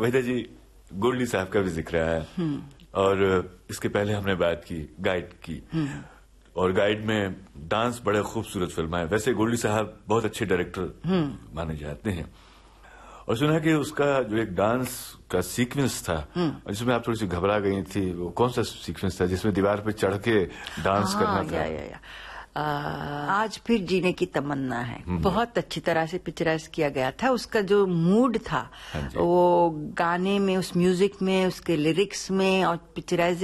वहीदा जी, गोल्डी साहब का भी जिक्र है और इसके पहले हमने बात की गाइड की, और गाइड में डांस बड़े खूबसूरत फिल्म है। वैसे गोल्डी साहब बहुत अच्छे डायरेक्टर माने जाते हैं, और सुना कि उसका जो एक डांस का सीक्वेंस था जिसमें आप थोड़ी सी घबरा गई थी, वो कौन सा सीक्वेंस था जिसमें दीवार पे चढ़ के डांस करना था? आज फिर जीने की तमन्ना है, बहुत अच्छी तरह से पिक्चराइज किया गया था। उसका जो मूड था वो गाने में, उस म्यूजिक में, उसके लिरिक्स में और पिक्चराइज